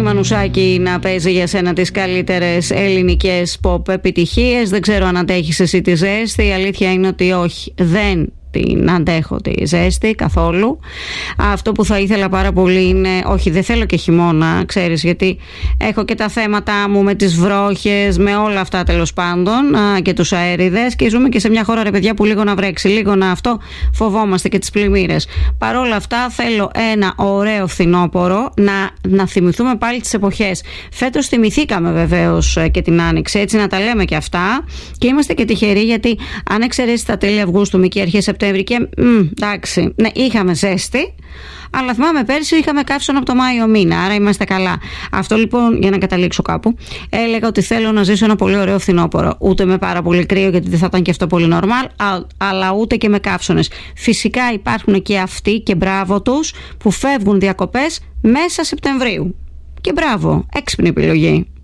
Μανουσάκη να παίζει για σένα τις καλύτερες ελληνικές pop επιτυχίες. Δεν ξέρω αν αντέχεις εσύ τη ζέστη. Η αλήθεια είναι ότι όχι, δεν την αντέχω τη ζέστη καθόλου. Αυτό που θα ήθελα πάρα πολύ είναι, όχι, δεν θέλω και χειμώνα, ξέρεις, γιατί έχω και τα θέματα μου με τις βρόχες, με όλα αυτά τέλος πάντων, και τους αέριδες, και ζούμε και σε μια χώρα, ρε παιδιά, που λίγο να βρέξει, λίγο να αυτό, φοβόμαστε και τις πλημμύρες. Παρόλα αυτά θέλω ένα ωραίο φθινόπωρο, να θυμηθούμε πάλι τις εποχές. Φέτος θυμηθήκαμε βεβαίως και την Άνοιξη, έτσι, να τα λέμε και αυτά, και είμαστε και τυχεροί, γιατί αν εξαιρέσει τα τέλη Αυγούστου και αρχές Σεπτέμβρη, και εντάξει, ναι, είχαμε ζέστη, αλλά θυμάμαι πέρσι είχαμε καύσωνα από το Μάιο μήνα, άρα είμαστε καλά. Αυτό λοιπόν, για να καταλήξω κάπου, έλεγα ότι θέλω να ζήσω ένα πολύ ωραίο φθινόπωρο. Ούτε με πάρα πολύ κρύο, γιατί δεν θα ήταν και αυτό πολύ normal, αλλά ούτε και με καύσωνες. Φυσικά υπάρχουν και αυτοί, και μπράβο τους, που φεύγουν διακοπές μέσα Σεπτεμβρίου. Και μπράβο, έξυπνη επιλογή.